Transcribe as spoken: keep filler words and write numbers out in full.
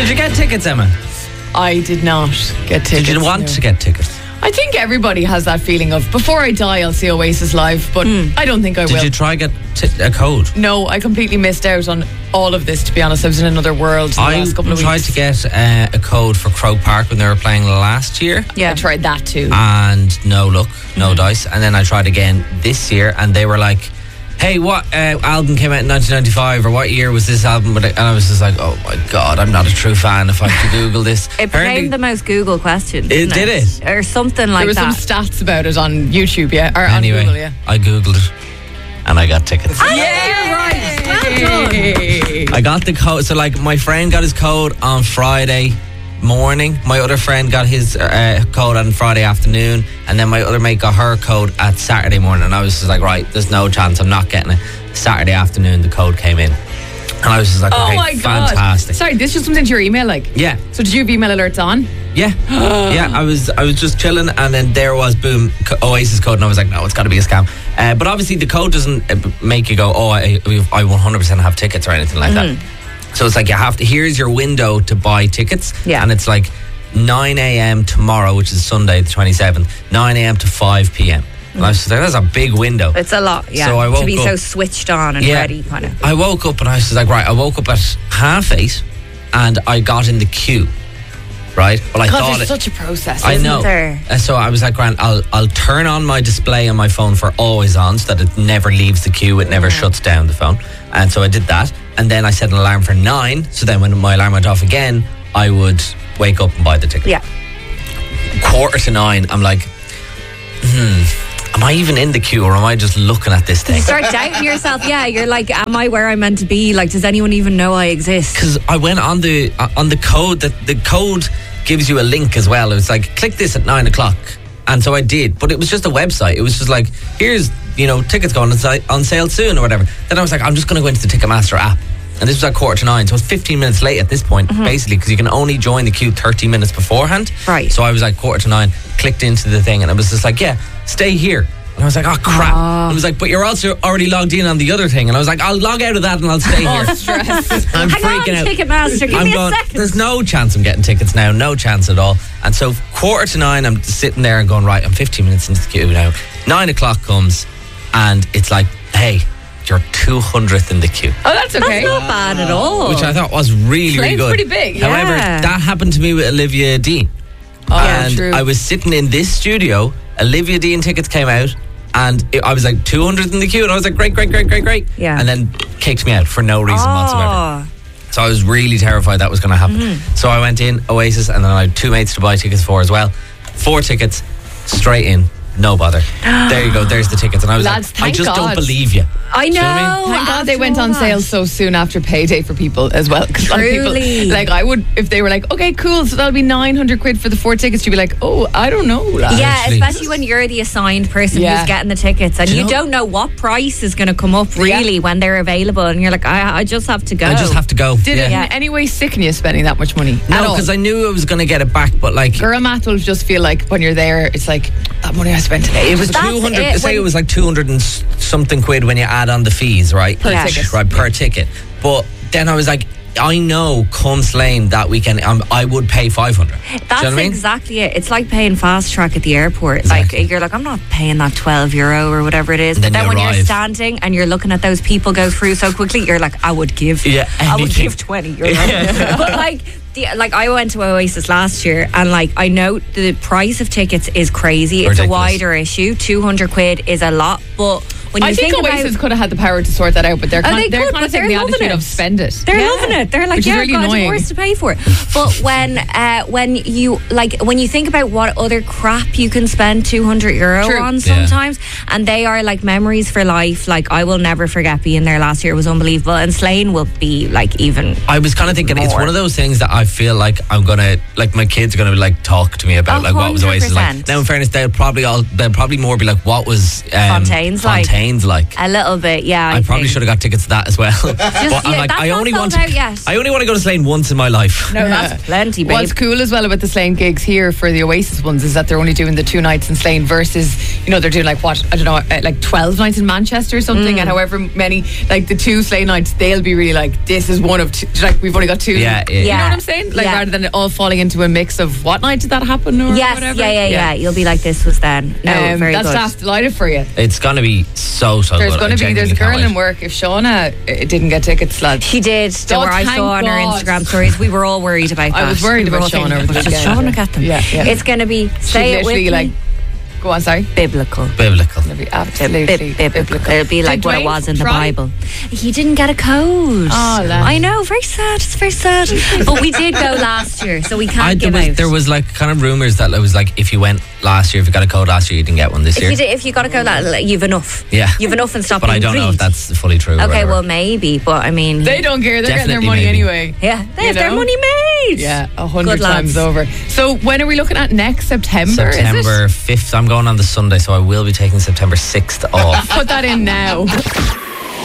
Did you get tickets, Emma? I did not get tickets. Did you want no. to get tickets? I think everybody has that feeling of, before I die, I'll see Oasis live, but mm. I don't think I Did will. Did you try get t- a code? No, I completely missed out on all of this, to be honest. I was in another world the I last couple of tried weeks. to get uh, a code for Croke Park when they were playing last year. Yeah, I tried that too. And no luck, no mm. dice. And then I tried again this year, and they were like, hey, what uh, album came out in nineteen ninety-five, or what year was this album? And I was just like, oh my God, I'm not a true fan if I have to Google this. It became the most Google question. It did it? Or something like that. There were that. some stats about it on YouTube, yeah, or anyway, on Google, yeah. I Googled it, and I got tickets. Oh, yeah, you're right. Well done. I got the code. So, like, my friend got his code on Friday morning. My other friend got his uh, code on Friday afternoon, and then my other mate got her code at Saturday morning. And I was just like, right, there's no chance I'm not getting it. Saturday afternoon, the code came in, and I was just like, oh okay, my God. fantastic. Sorry, this just comes into your email, like? Yeah. So did you have email alerts on? Yeah. yeah, I was I was just chilling, and then there was, boom, Oasis code, and I was like, no, it's got to be a scam. Uh, but obviously the code doesn't make you go, oh, I, I one hundred percent have tickets or anything like mm-hmm. that. So it's like, you have to, here's your window to buy tickets. Yeah. And it's like nine a.m. tomorrow, which is Sunday the twenty-seventh, nine a.m. to five p.m. And I was just like, that's a big window. It's a lot, yeah. So I woke to be up, so switched on and yeah, ready, kind of. I woke up and I was just like, right, I woke up at half eight and I got in the queue, right? Well, I God, thought there's it, such a process, I isn't know. there? Uh, so I was like, Grant, I'll, I'll turn on my display on my phone for always on so that it never leaves the queue, it never mm. shuts down the phone. And so I did that. And then I set an alarm for nine, so then when my alarm went off again, I would wake up and buy the ticket. Yeah. Quarter to nine, I'm like, hmm, am I even in the queue, or am I just looking at this thing? You start doubting yourself. Yeah, you're like, am I where I'm meant to be? Like, does anyone even know I exist? Because I went on the uh, on the code, that the code gives you a link as well. It was like, click this at nine o'clock. And so I did, but it was just a website. It was just like, here's, you know, tickets going on sale soon or whatever. Then I was like, I'm just going to go into the Ticketmaster app. And this was at quarter to nine, so it's fifteen minutes late at this point, mm-hmm. basically, because you can only join the queue thirty minutes beforehand. Right. So I was like, quarter to nine, clicked into the thing, and it was just like, yeah, stay here. And I was like, oh, crap. Oh. It was like, but you're also already logged in on the other thing. And I was like, I'll log out of that and I'll stay here. Oh, stress. I'm Hang freaking on, out. Ticketmaster, give I'm me going, a second. There's no chance I'm getting tickets now, no chance at all. And so quarter to nine, I'm sitting there and going, right, I'm fifteen minutes into the queue now. Nine o'clock comes, and it's like, hey, you're two hundredth in the queue. Oh, that's okay. That's not bad at all. Which I thought was really, really Slane's good. pretty big. However, Yeah. that happened to me with Olivia Dean. Oh, and true. I was sitting in this studio, Olivia Dean tickets came out, and it, I was like two hundredth in the queue, and I was like, great, great, great, great, great. Yeah. And then kicked me out for no reason Oh. whatsoever. So I was really terrified that was going to happen. Mm-hmm. So I went in, Oasis, and then I had two mates to buy tickets for as well. Four tickets, straight in, no bother. There you go, there's the tickets. And I was Lads, like, I thank just God. don't believe you. I know. Do you know what I mean? Thank God they After went all on that. sale so soon after payday for people as well. Because a lot of people, Truly. like, I would, if they were like, okay, cool, so that'll be nine hundred quid for the four tickets, you'd be like, oh, I don't know, lads. Yeah, Actually. especially when you're the assigned person Yeah. who's getting the tickets, and Do you you, know- don't know what price is going to come up really Yeah. when they're available, and you're like, I, I just have to go. I just have to go. Did yeah. it in any way sicken you spending that much money? At No, all? because I knew I was going to get it back, but like, Girl math will just feel like when you're there, it's like, that money I spent today. it was That's two hundred. it, Say when- it was like two hundred and s- something quid when you add on the fees, right? Per Yeah. ticket. Right, per ticket. But then I was like, I know come Slane that weekend, um, I would pay five hundred. That's Do you know what I mean? exactly it. It's like paying fast track at the airport. Exactly. Like, you're like, I'm not paying that twelve euro or whatever it is. And But then then you when you're arrive. standing and you're looking at those people go through so quickly, you're like, I would give. Yeah, I would anything. give twenty euro. But like, the, like I went to Oasis last year, and like I know the price of tickets is crazy. It's Ridiculous. a wider issue. two hundred quid is a lot, but when you I think, think Oasis about, could have had the power to sort that out, but they're, Oh, con- they they're could, kind but of taking they're the loving attitude it. of spend it. They're Yeah. loving it. They're like, Which is yeah, really I've got a annoying. divorce to pay for it. But when uh, when you like when you think about what other crap you can spend two hundred euro True. on Yeah. sometimes, and they are like memories for life. Like, I will never forget being there last year. It was unbelievable, and Slane will be like even. I was kind of thinking it's More. one of those things that I feel like I'm gonna, like my kids are gonna like talk to me about A like what was Oasis like. hundred percent. Now in fairness, they'll probably all they'll probably more be like, what was um, Fontaine's like. Fontaine Slane's like. A little bit, yeah. I, I probably think. should have got tickets to that as well. but yeah, I'm like, that's I not only sold want to, out yet. I only want to go to Slane once in my life. No, that's plenty, babe. What's cool as well about the Slane gigs here for the Oasis ones is that they're only doing the two nights in Slane versus, you know, they're doing like what, I don't know, uh, like twelve nights in Manchester or something, Mm. and however many, like the two Slane nights, they'll be really like, this is one of two, like we've only got two. Yeah, yeah. You know Yeah. what I'm saying? Like Yeah. rather than it all falling into a mix of what night did that happen or Yes, whatever. yeah, yeah, yeah, You'll be like, this was then. No, Um, very that's good. that's delighted for you. It's going to be so, so There's good. going I to be, there's a genuinely girl can't in wait. work, if Shauna uh, didn't get tickets, lads. She did. Don't Oh, worry, I thank saw on her God. Instagram stories. We were all worried about that. I was worried We were about all thinking, Shauna over the "Does weekend." Shauna get them? Yeah, yeah. It's going to be, say She'd it with literally me, like, go on, sorry. biblical. Biblical. It'll be absolutely Bib- biblical. biblical. It'll be like Did what it Dwayne was in the try? Bible. He didn't get a code. Oh, lads. I know, very sad. It's very sad. But we did go last year, so we can't I, there, give was, out. there was like kind of rumours that it was like if you went last year, if you got a code last year, you didn't get one this if year. you, did, if you got to go, la- you've enough. Yeah. You've enough and stop but I being don't know if greedy. that's fully true. or Okay, whatever. well, maybe, but I mean. They don't care. They're getting their Definitely money maybe. anyway. Yeah, they You have their know? money made. Yeah, a hundred Good times lads. over. So when are we looking at next September? September Is fifth. I'm going on the Sunday, so I will be taking September sixth off. it? Put that in now.